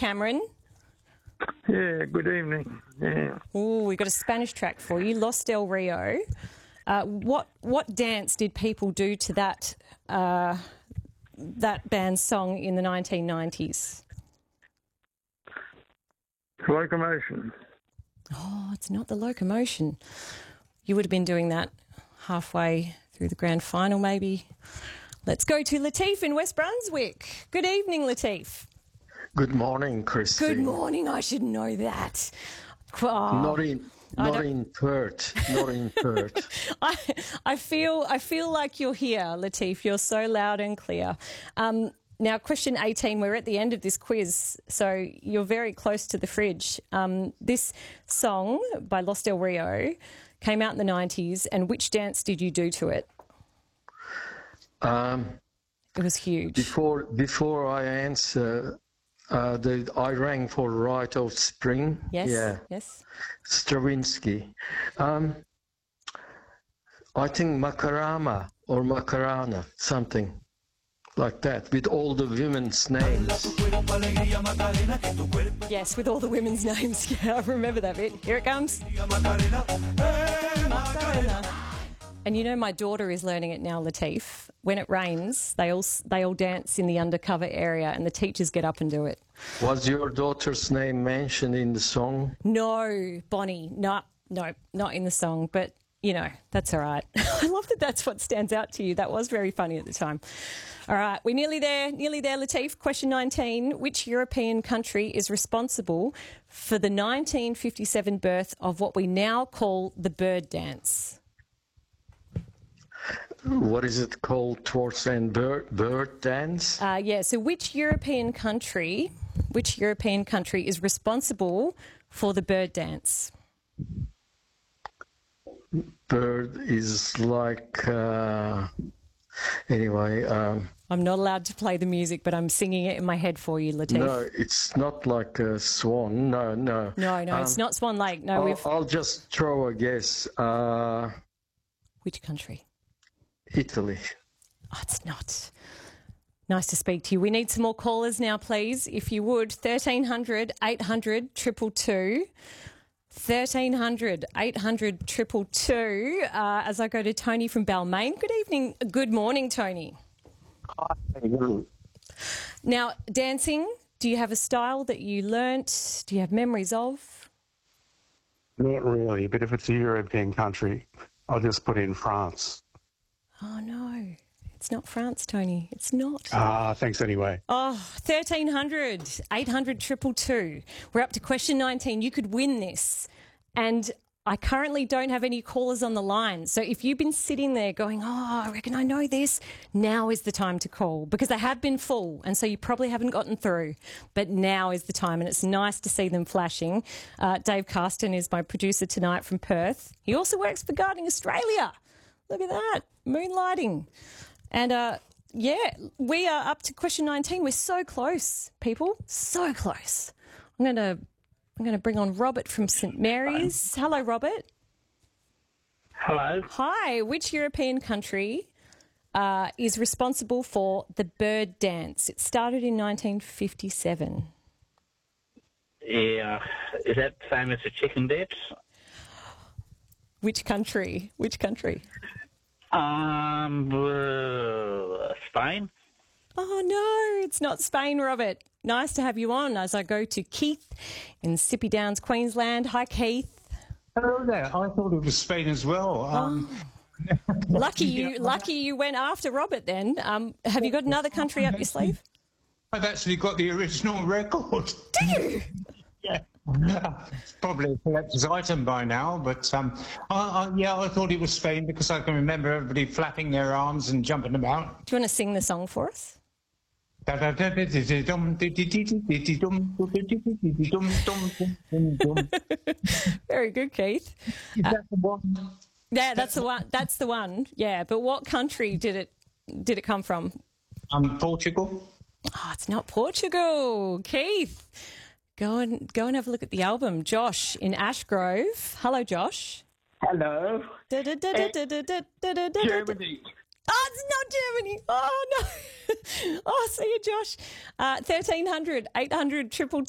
Cameron. Yeah, good evening. Yeah. Oh, we got a Spanish track for you, Los del Rio. What dance did people do to that band's song in the 1990s? Locomotion. Oh, it's not the Locomotion. You would have been doing that halfway through the grand final, maybe. Let's go to Latif in West Brunswick. Good evening, Latif. Good morning, Christine. Good morning. I should know that. Oh, Not in Perth. Not in Perth. I feel like you're here, Latif. You're so loud and clear. Now, question 18, we're at the end of this quiz, so you're very close to the fridge. This song by Los del Rio came out in the 90s, and which dance did you do to it? It was huge. Before I answer, I rang for Rite of Spring. Yes, yeah. yes. Stravinsky. I think Macarena or Macarena, something like that, with all the women's names. Yes, with all the women's names. Yeah, I remember that bit. Here it comes. And you know, my daughter is learning it now, Latif. When it rains, they all dance in the undercover area, and the teachers get up and do it. Was your daughter's name mentioned in the song? No, Bonnie. No, not in the song. But you know, that's all right. I love that. That's what stands out to you. That was very funny at the time. All right, we're nearly there, Latif. Question 19. Which European country is responsible for the 1957 birth of what we now call the bird dance? What is it called? Towards and bird dance? Yeah, so which European country is responsible for the bird dance? Bird is like... Anyway... I'm not allowed to play the music, but I'm singing it in my head for you, Latif. No, it's not like a swan. No. No, it's not Swan Lake. No, I'll just throw a guess. Which country? Italy. Oh, it's not. Nice to speak to you. We need some more callers now, please. If you would, 1300 800 222. 1300 800 222. As I go to Tony from Balmain. Good evening. Good morning, Tony. Hi. Now, dancing, do you have a style that you learnt? Do you have memories of? Not really, but if it's a European country, I'll just put in France. Oh, no. It's not France, Tony. It's not. Thanks anyway. Oh, 1300 800 222. We're up to question 19. You could win this. And I currently don't have any callers on the line. So if you've been sitting there going, I reckon I know this, now is the time to call, because they have been full. And so you probably haven't gotten through. But now is the time. And it's nice to see them flashing. Dave Carston is my producer tonight from Perth. He also works for Gardening Australia. Look at that. Moonlighting. And, we are up to question 19. We're so close, people. So close. I'm going to bring on Robert from St Mary's. Hello, Robert. Hello. Hi. Which European country is responsible for the bird dance? It started in 1957. Yeah. Is that same as the chicken dance? Which country? Spain. Oh, no, it's not Spain, Robert. Nice to have you on as I go to Keith in Sippy Downs, Queensland. Hi, Keith. Hello there. I thought it was Spain as well. Lucky you went after Robert then. Have you got another country up your sleeve? I've actually got the original record. Do you? Yeah. It's probably a collector's item by now, but I thought it was Spain because I can remember everybody flapping their arms and jumping about. Do you want to sing the song for us? Very good, Keith. Is that the one? Yeah, that's the one. That's the one. Yeah, but what country did it come from? Portugal. Oh, it's not Portugal, Keith. Go and have a look at the album. Josh in Ashgrove. Hello, Josh. Hello. Germany. Oh, it's not Germany. Oh, no. Oh, see you, Josh. 1300 800